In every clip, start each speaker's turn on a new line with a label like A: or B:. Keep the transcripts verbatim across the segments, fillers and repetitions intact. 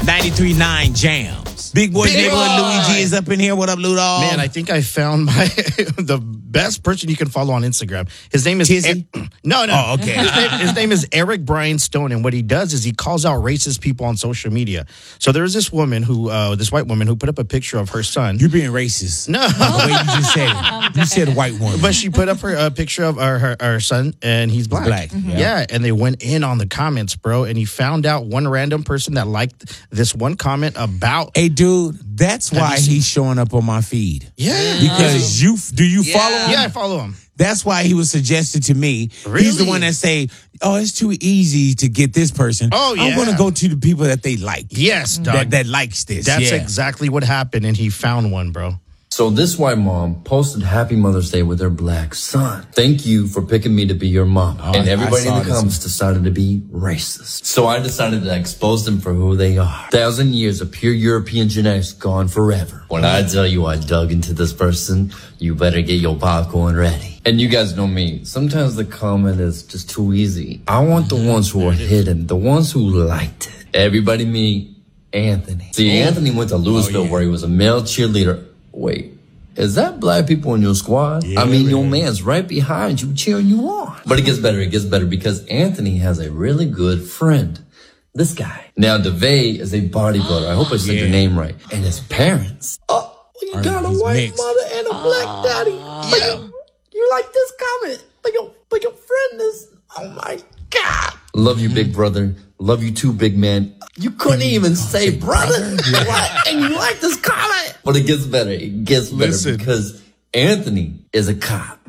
A: ninety-three point nine Jams. Big Boy
B: Big
A: Neighborhood
B: Boy.
A: Luigi is up in here. What up, Ludolph?
B: Man, I think I found my the best person you can follow on Instagram. His name is
A: Kizzy?
B: E- no, no.
A: Oh, okay.
B: His name, his name is Eric Brian Stone, and what he does is he calls out racist people on social media. So there's this woman who, uh, this white woman who put up a picture of her son.
A: You're being racist.
B: No,
A: The way you just said it. You said white woman.
B: but she put up her uh, picture of uh, her, her son, and he's black.
A: Black, mhm.
B: Yeah.
A: yeah.
B: and they went in on the comments, bro. And he found out one random person that liked this one comment about.
A: Hey, dude, that's
B: Have
A: why
B: you seen-
A: he's showing up on my feed.
B: Yeah,
A: Because you, do you
C: Yeah.
A: follow him?
B: yeah, I follow him.
A: That's why he was suggested to me. He's the
B: Really?
A: one that say, oh, it's too easy to get this person.
B: Oh,
A: I'm
B: yeah.
A: going to go to the people that they like.
B: Yes, dog.
A: That, that likes this.
B: That's
A: yeah.
B: exactly what happened, and he found one, bro.
D: So this white mom posted Happy Mother's Day with her black son. Thank you for picking me to be your mom.
A: Oh,
D: and
A: I-
D: everybody
A: I saw
D: in the
A: this
D: comments decided to be racist. So I decided to expose them for who they are. Thousand years of pure European genetics gone forever. When I tell you I dug into this person, you better get your popcorn ready. And you guys know me. Sometimes the comment is just too easy. I want the ones who are hidden, the ones who liked it. Everybody meet Anthony. See, Anthony went to Louisville
A: Oh, yeah.
D: where he was a male cheerleader. Wait, is that black people in your squad?
A: Yeah,
D: I mean, your
A: man.
D: man's right behind you cheering you on. But it gets better, it gets better because Anthony has a really good friend. This guy. Now, DeVay is a bodybuilder. I hope I said
A: Yeah.
D: your name right. And his parents. Oh, you
A: Are
D: got a
A: these
D: white
A: mixed?
D: mother and a black daddy. But you, you like this comment. But your, but your friend is, oh my God. Love you, big brother. Love you too, big man. You couldn't even say brother. What? And you like this comment. But it gets better. It gets better
B: Listen.
D: because Anthony is a cop.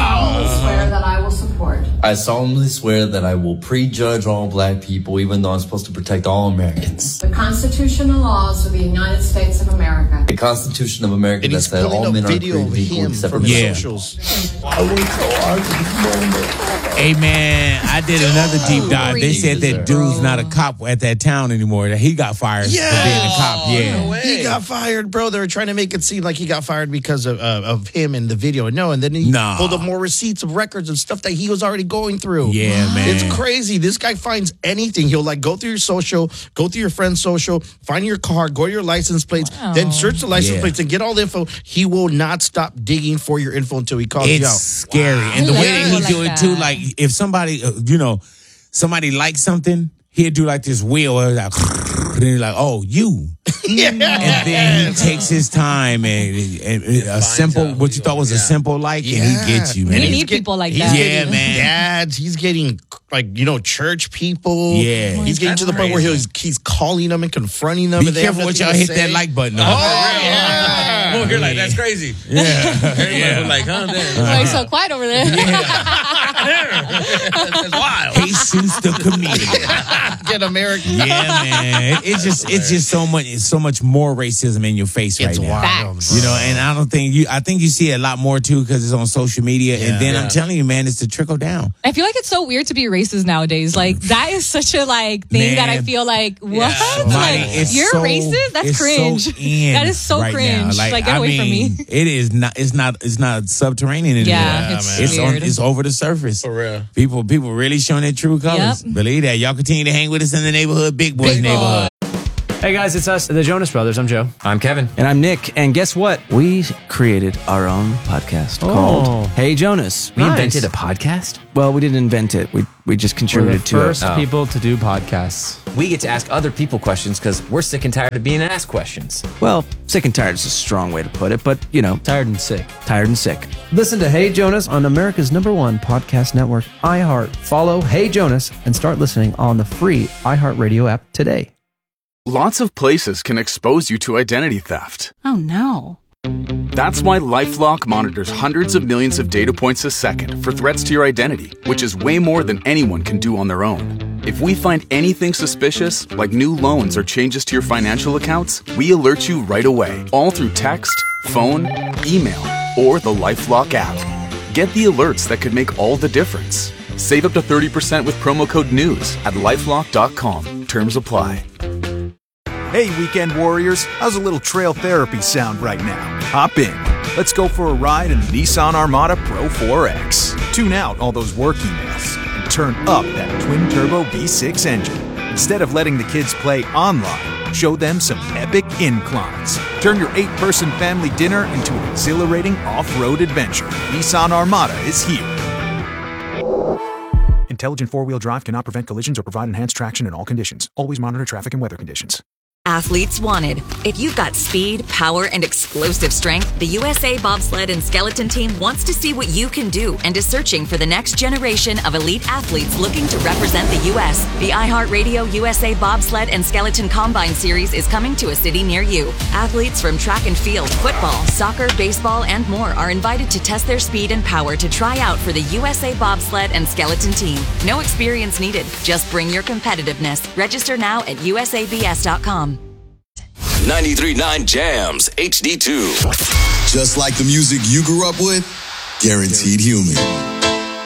E: I solemnly swear that I will support
D: I solemnly swear that I will prejudge all black people, even though I'm supposed to protect all Americans.
E: the Constitution and laws of the United States of America.
D: The Constitution of America
B: And
D: that
B: he's
D: said all
B: pulling
D: men
B: up
D: are
B: video of
D: created equal
B: him
D: except for
B: from
D: men.
B: his
A: Yeah.
B: socials.
D: I worked so hard for this moment.
A: Hey, man, I did another deep dive. They said that dude's not a cop at that town anymore. That he got fired for being a cop. Yeah.
C: no way.
B: He got fired, bro. They were trying to make it seem like he got fired because of uh, of him in the video. No, and then he
A: Nah.
B: pulled up more receipts of records and stuff that he was already going through.
A: Yeah, man.
B: It's crazy. This guy finds anything. He'll like go through your social, go through your friend's social, find your car, go to your license plates, then search the license
A: Yeah.
B: plates and get all the info. He will not stop digging for your info until he calls
A: It's
B: you out.
A: scary. And the
F: I
A: way
F: love
A: that he
F: people
A: do
F: like
A: it too,
F: that.
A: like if somebody, uh, you know, somebody likes something, he'd do like this wheel, and like, and he's like, oh, you.
B: Yeah.
A: And then he takes his time and, and, and a simple,
C: out
A: what
C: who
A: you
C: you
A: thought was a
C: are.
A: simple like, and
B: Yeah.
A: he gets you, man.
F: We
B: he's
F: need
B: get-
F: people like
B: he's
F: that.
A: Yeah,
B: getting
A: man.
B: dads. He's getting like you know church people.
A: Yeah.
B: he's getting
C: That's
B: to the point where
C: crazy.
B: he's he's calling them and confronting them.
A: Be
B: and they have
A: careful what
B: nothing
A: y'all
B: to
A: hit
B: say.
A: that like button
B: Oh
A: on.
B: yeah.
C: Well, you're like, that's crazy.
A: Yeah.
C: Yeah. Like, huh? Damn.
F: Why are you so quiet over there?
C: That's wild.
A: Jesus the comedian.
B: Get American.
A: Yeah, man. It's just it's just so much it's so much more racism in your face
B: It's
A: right now.
B: wild.
F: Facts.
A: You know, and I don't think you I think you see it a lot more too because it's on social media. and then
C: Yeah.
A: I'm telling you, man, it's the trickle down.
F: I feel like it's so weird to be racist nowadays. Like that is such a like thing
A: Man.
F: that I feel like what?
A: Marty,
F: Like,
A: it's
F: you're
A: so-
F: racist? That's
A: it's
F: cringe.
A: So in
F: That is so
A: right
F: cringe.
A: now.
F: Like, get
A: I
F: away from
A: mean,
F: me.
A: It is not. It's not. It's not subterranean anymore.
F: Yeah,
B: Yeah,
F: it's
B: man.
A: It's on.
F: weird.
A: It's over the surface.
C: For real.
A: People. People really showing their true colors.
F: Yep.
A: Believe that. Y'all continue to hang with us in the neighborhood, Big Boys
F: Big Boy.
A: neighborhood.
G: Hey guys, it's us, the Jonas Brothers. I'm Joe.
H: I'm Kevin.
G: And I'm Nick. And guess what? We created our own podcast
H: Oh.
G: called Hey Jonas.
H: We
G: Nice.
H: invented a podcast?
G: Well, we didn't invent it. We we just
I: We're the
G: contributed to
I: first
G: it.
I: people to do podcasts.
H: We get to ask other people questions because we're sick and tired of being asked questions.
G: Well, sick and tired is a strong way to put it, but you know,
I: Tired and sick.
G: tired and sick.
I: Listen to Hey Jonas on America's number one podcast network, iHeart. Follow Hey Jonas and start listening on the free iHeartRadio app today.
J: Lots of places can expose you to identity theft.
F: Oh no.
J: That's why LifeLock monitors hundreds of millions of data points a second for threats to your identity, which is way more than anyone can do on their own. If we find anything suspicious, like new loans or changes to your financial accounts, we alert you right away, all through text, phone, email, or the LifeLock app. Get the alerts that could make all the difference. Save up to thirty percent with promo code NEWS at lifelock dot com. Terms apply.
K: Hey, weekend warriors, how's a little trail therapy sound right now? Hop in. Let's go for a ride in the Nissan Armada Pro four X. Tune out all those work emails and turn up that twin-turbo V six engine. Instead of letting the kids play online, Show them some epic inclines. Turn your eight-person family dinner into an exhilarating off-road adventure. Nissan Armada is here. Intelligent four-wheel drive cannot prevent collisions or provide enhanced traction in all conditions. Always monitor traffic and weather conditions.
L: Athletes wanted. If you've got speed, power, and explosive strength, the U S A Bobsled and Skeleton Team wants to see what you can do and is searching for the next generation of elite athletes looking to represent the U S. The iHeartRadio U S A Bobsled and Skeleton Combine Series is coming to a city near you. Athletes from track and field, football, soccer, baseball, and more are invited to test their speed and power to try out for the U S A Bobsled and Skeleton Team. No experience needed. Just bring your competitiveness. Register now at U S A B S dot com.
M: ninety-three point nine Jams H D two. Just like the music you grew up with, guaranteed human.